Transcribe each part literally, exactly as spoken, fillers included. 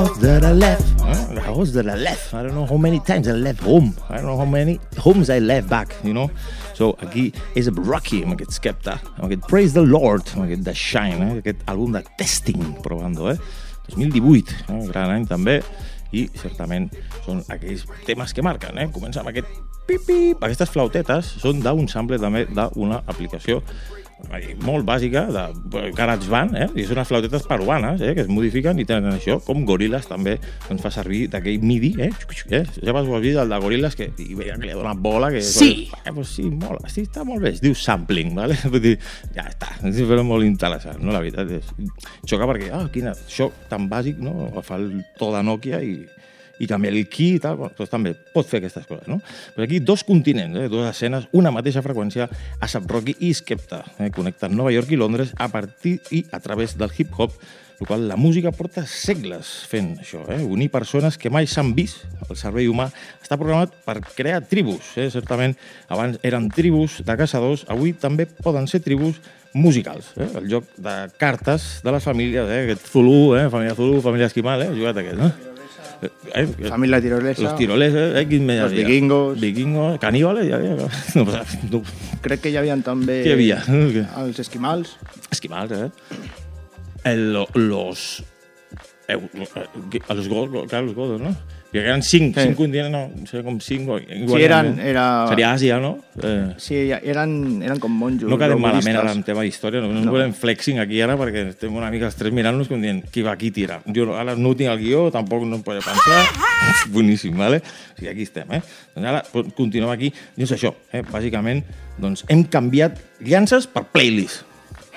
house that I left. Uh, the house that I left. I don't know how many times I left home. I don't know how many homes I left back, you know? So aquí és Rocky, amb aquest Skepta, amb aquest Praise the Lord, amb aquest The Shine, eh? Aquest àlbum de Testing, provando, eh? dos mil divuit, eh? Gran any també, i certament són aquells temes que marquen, eh? Comença amb aquest pip-pip. Aquestes flautetes són d'un sample també d'una aplicació molt bàsica de GarageBand, eh? I són unes flautetes peruanes, eh? Que es modifiquen i tenen això, com Gorillaz també ens fa servir d'aquell MIDI, eh? eh? Ja vas vist el de Gorillaz que i veia que li ha donat bola, que sí, eh, pues sí, mola, sí, està molt bé, es diu sampling, vale? Vull dir, ja està, és molt interessant, no? La veritat és xoca perquè, ah, quina, això tan bàsic, no? Fa el to de Nokia i i canviar el qui i tal, doncs també pot fer aquestes coses, no? Però aquí dos continents, eh, dues escenes, una mateixa freqüència, A$ap Rocky i Skepta, eh, connecten Nova York i Londres a partir i a través del hip-hop, el qual la música porta segles fent això, eh? Unir persones que mai s'han vist. El cervell humà està programat per crear tribus, eh? Certament, abans eren tribus de caçadors, avui també poden ser tribus musicals, eh? El joc de cartes de les famílies, eh? Aquest Zulu, eh? Família Zulu, família Esquimal, eh? Jugat aquest, no? Eh, familia tirolesa, los tiroleses, eh, los vikingos, vikingos, caníbales, ja havia. No, no. Crec que hi havia també Què hi havia? Els esquimals. Esquimals, eh? El, los... Eh, los godos, claro, los godos, ¿no? Que eren cinc, sí. cinc continents, no, no sé, com cinc... Igual, sí, eren... Era... Seria Àsia, no? Eh. Sí, eren, eren com monjos. No quedem malament ara en tema d'història, no, no, no volem flexing aquí ara perquè estem una mica els tres mirant-nos com dient qui va, qui tira. Jo ara no tinc el guió, tampoc no em podia pensar. Boníssim, vale? O sigui, aquí estem, eh? Doncs ara continuem aquí. I és això, eh? Bàsicament, doncs hem canviat llances per playlist.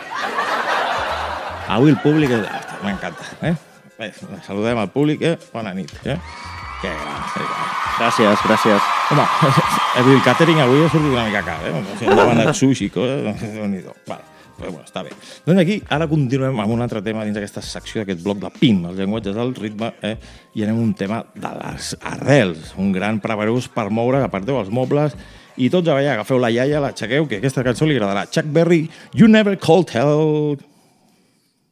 Avui el públic... M'encanta, eh? Bé, saludem al públic, eh? Bona nit, eh? Que gran, que gran. Gràcies, gràcies. Home, el càtering avui ha sortit una mica car, eh? Si hem demanat sushi, coses, déu-n'hi-do. Vale, però bueno, està bé. Doncs aquí, ara continuem amb un altre tema dins d'aquesta secció, d'aquest bloc de P I M, els llenguatges del ritme, eh? I anem a un tema de les arrels, un gran prepareu per moure, aparteu els mobles, i tots a ballar, agafeu la iaia, l'aixequeu, que aquesta cançó li agradarà. Chuck Berry, You Never Called Help.